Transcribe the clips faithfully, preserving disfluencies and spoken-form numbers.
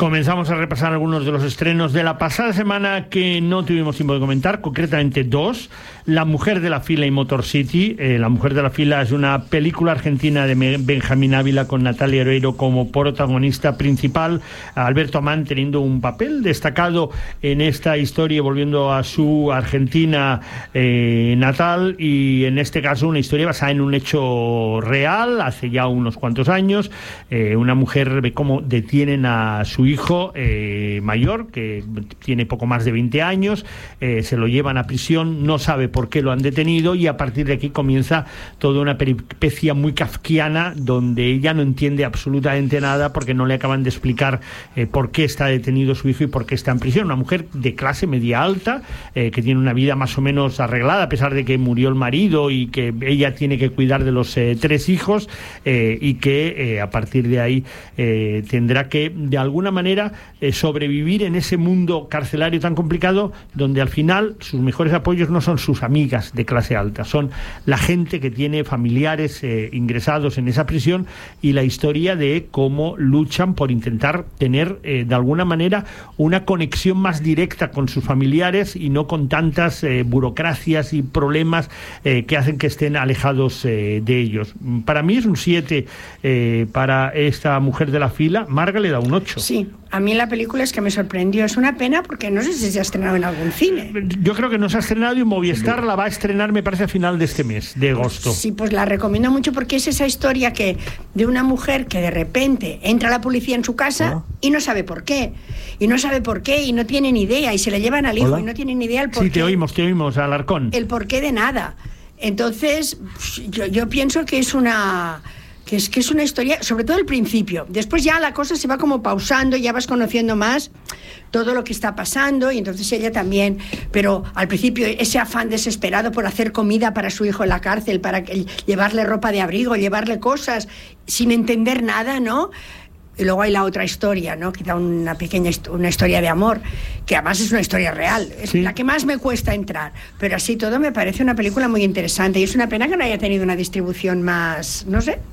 Comenzamos a repasar algunos de los estrenos de la pasada semana que no tuvimos tiempo de comentar, concretamente dos. La mujer de la fila y Motor City. Eh, La mujer de la fila es una película argentina de Benjamín Ávila con Natalia Oreiro como protagonista principal. Alberto Amán teniendo un papel destacado en esta historia, volviendo a su Argentina eh, natal, y en este caso una historia basada en un hecho real, hace ya unos cuantos años. Eh, una mujer ve cómo detienen a su hijo eh, mayor, que tiene poco más de veinte años, eh, se lo llevan a prisión, no sabe por qué lo han detenido, y a partir de aquí comienza toda una peripecia muy kafkiana donde ella no entiende absolutamente nada porque no le acaban de explicar eh, por qué está detenido su hijo y por qué está en prisión. Una mujer de clase media alta, eh, que tiene una vida más o menos arreglada a pesar de que murió el marido y que ella tiene que cuidar de los eh, tres hijos, eh, y que eh, a partir de ahí eh, tendrá que de alguna manera eh, sobrevivir en ese mundo carcelario tan complicado, donde al final sus mejores apoyos no son sus amigas de clase alta, son la gente que tiene familiares eh, ingresados en esa prisión, y la historia de cómo luchan por intentar tener eh, de alguna manera una conexión más directa con sus familiares y no con tantas eh, burocracias y problemas eh, que hacen que estén alejados eh, de ellos. Para mí es un siete eh, para esta mujer de la fila. Marga le da un ocho. Sí, a mí la película es que me sorprendió. Es una pena porque no sé si se ha estrenado en algún cine. Yo creo que no se ha estrenado, y Movistar la va a estrenar, me parece, a final de este mes, de agosto. Sí, pues la recomiendo mucho porque es esa historia que de una mujer que de repente entra la policía en su casa ¿Ah? y no sabe por qué. Y no sabe por qué y no tiene ni idea, y se le llevan al hijo ¿Hola? y no tiene ni idea el por sí, qué. Sí, te oímos, te oímos, Alarcón. El porqué de nada. Entonces, yo, yo pienso que es una... que es que es una historia, sobre todo el principio. Después ya la cosa se va como pausando, ya vas conociendo más todo lo que está pasando, y entonces ella también, pero al principio ese afán desesperado por hacer comida para su hijo en la cárcel, para que, llevarle ropa de abrigo, llevarle cosas, sin entender nada, ¿no? Y luego hay la otra historia, ¿no? Quizá una pequeña una historia de amor, que además es una historia real, es sí. la que más me cuesta entrar, pero así todo me parece una película muy interesante, y es una pena que no haya tenido una distribución más, no sé.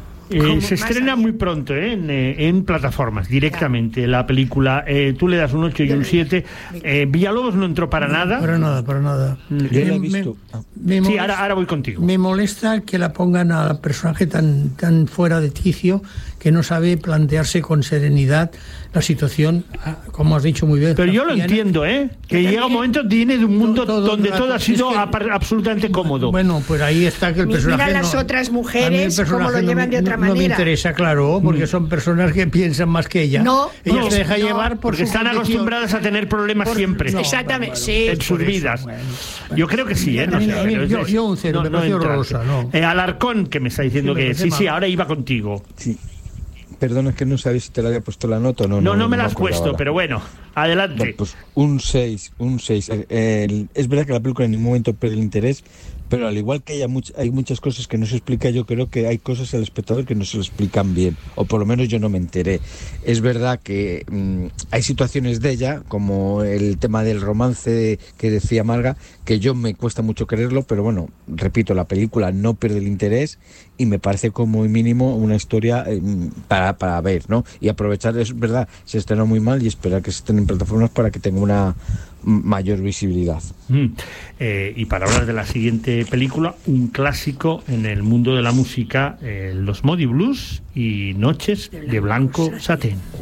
Eh, se estrena muy pronto ¿eh? en, eh, en plataformas directamente, claro. La película, eh, tú le das un ocho y un siete. eh, Villalobos no entró para no, nada para nada, para nada. Yo la he visto. Me, me sí, molesta, ahora, ahora voy contigo. Me molesta que la pongan al personaje tan, tan fuera de quicio, que no sabe plantearse con serenidad la situación, como has dicho muy bien. Pero yo lo entiendo, ¿eh? Que llega un momento, viene de un mundo todo, todo donde todo ha sido es que, absolutamente cómodo. Bueno, pues ahí está que el personaje... Mira las no, otras mujeres, cómo lo llevan no, de otra no, manera. No me interesa, claro, porque son personas que piensan más que ella. No, ella no, se deja no, llevar por porque están condición. acostumbradas a tener problemas por, siempre. No, exactamente, bueno, sí. En sus vidas. Bueno, bueno. Yo creo que sí, ¿eh? No sé, a mí, pero yo, es, yo un cero, no, me pareció no horrorosa, no. Eh, Alarcón, que me está diciendo sí, que sí, mal. sí, ahora iba contigo. Sí. Perdón, es que no sabéis si te la había puesto la nota o no. No, no, no, no me no la has puesto, ahora. Pero bueno, adelante. Bueno, pues un seis, un seis. Eh, eh, es verdad que la película en ningún momento pierde el interés, pero al igual que hay, much, hay muchas cosas que no se explica, yo creo que hay cosas al espectador que no se lo explican bien, o por lo menos yo no me enteré. Es verdad que mmm, hay situaciones de ella, como el tema del romance que decía Marga, que yo me cuesta mucho creerlo, pero bueno, repito, la película no pierde el interés y me parece como mínimo una historia eh, para, para ver, ¿no? Y aprovechar, es verdad, se estrenó muy mal, y esperar que se estén en plataformas para que tenga una mayor visibilidad. Mm. Eh, y para hablar de la siguiente película, un clásico en el mundo de la música, eh, los Moody Blues y Noches de Blanco Satén.